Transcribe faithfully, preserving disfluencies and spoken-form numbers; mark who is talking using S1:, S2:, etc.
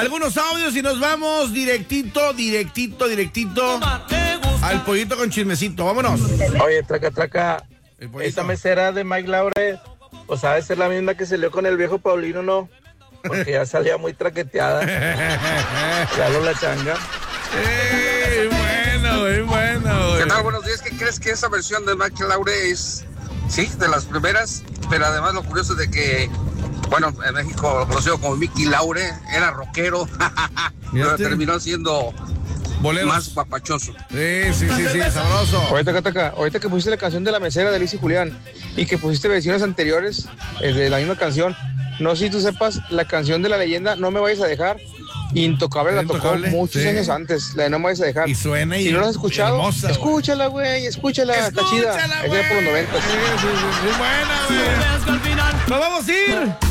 S1: Algunos audios y nos vamos directito, directito, directito al pollito con chismecito. Vámonos.
S2: Oye, traca, traca. Esta mesera de Mike Laure, pues ha de ser la misma que se lió con el viejo Paulino, ¿no? Porque ya salía muy traqueteada. Ya lo la changa.
S1: ¡Ey, bueno, muy bueno, güey!
S3: ¿Qué tal? Buenos días. ¿Qué crees que esa versión de Mike Laure es, sí, de las primeras? Pero además lo curioso es de que, bueno, en México lo conocido como Mickey Laure, era rockero, pero terminó siendo boleros. Más papachoso.
S1: Sí, sí, sí, sí, sabroso.
S2: Ahorita, ahorita, ahorita que pusiste la canción de la mesera de Liz y Julián y que pusiste versiones anteriores eh, de la misma canción, no sé si tú sepas, la canción de la leyenda No me vayas a dejar, Intocable la tocó muchos sí. años antes, la de No me vayas a dejar.
S1: Y suena y
S2: si no la has escuchado,
S1: hermosa,
S2: escúchala, güey, escúchala, está chida. Es de por los noventas.
S1: Sí, sí, sí, muy buena, güey. Nos vamos a ir.